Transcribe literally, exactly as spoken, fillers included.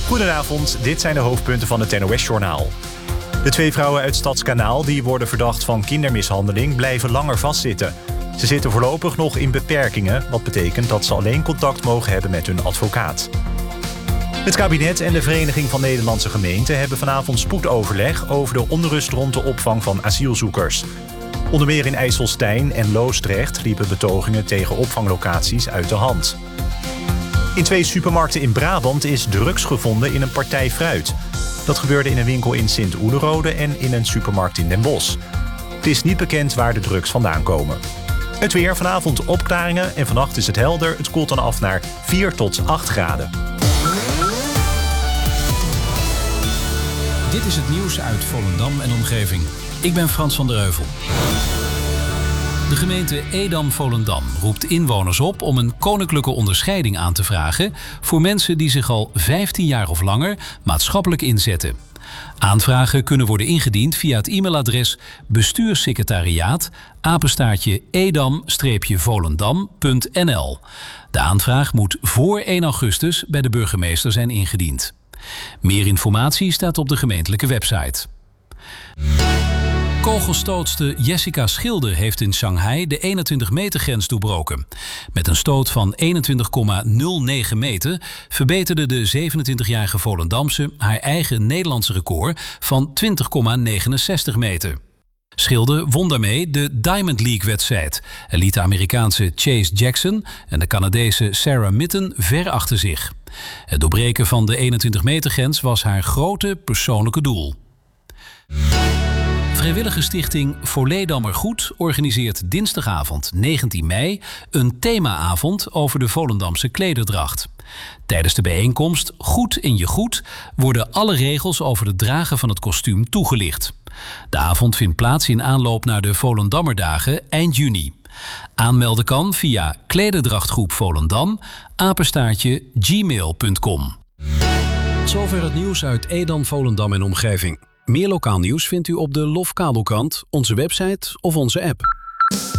Goedenavond, dit zijn de hoofdpunten van het N O S-journaal. De twee vrouwen uit Stadskanaal die worden verdacht van kindermishandeling blijven langer vastzitten. Ze zitten voorlopig nog in beperkingen, wat betekent dat ze alleen contact mogen hebben met hun advocaat. Het kabinet en de Vereniging van Nederlandse Gemeenten hebben vanavond spoedoverleg over de onrust rond de opvang van asielzoekers. Onder meer in IJsselstein en Loosdrecht liepen betogingen tegen opvanglocaties uit de hand. In twee supermarkten in Brabant is drugs gevonden in een partij fruit. Dat gebeurde in een winkel in Sint-Oederode en in een supermarkt in Den Bosch. Het is niet bekend waar de drugs vandaan komen. Het weer, vanavond opklaringen en vannacht is het helder. Het koelt dan af naar vier tot acht graden. Dit is het nieuws uit Volendam en omgeving. Ik ben Frans van der Heuvel. De gemeente Edam-Volendam roept inwoners op om een koninklijke onderscheiding aan te vragen voor mensen die zich al vijftien jaar of langer maatschappelijk inzetten. Aanvragen kunnen worden ingediend via het e-mailadres bestuurssecretariaat apenstaartje edam-volendam punt n l. De aanvraag moet voor één augustus bij de burgemeester zijn ingediend. Meer informatie staat op de gemeentelijke website. Kogelstootster Jessica Schilder heeft in Shanghai de eenentwintig meter grens doorbroken. Met een stoot van eenentwintig komma nul negen meter verbeterde de zevenentwintigjarige Volendamse haar eigen Nederlandse record van twintig komma negenenzestig meter. Schilder won daarmee de Diamond League-wedstrijd en liet de Amerikaanse Chase Jackson en de Canadese Sarah Mitten ver achter zich. Het doorbreken van de eenentwintig meter grens was haar grote persoonlijke doel. Vrijwillige stichting Volendammer Goed organiseert dinsdagavond negentien mei een themaavond over de Volendamse klederdracht. Tijdens de bijeenkomst Goed in je Goed worden alle regels over het dragen van het kostuum toegelicht. De avond vindt plaats in aanloop naar de Volendammerdagen eind juni. Aanmelden kan via klederdrachtgroep Volendam, apenstaartje gmail punt com. Tot zover het nieuws uit Edam, Volendam en omgeving. Meer lokaal nieuws vindt u op de Lof Kabelkrant, onze website of onze app.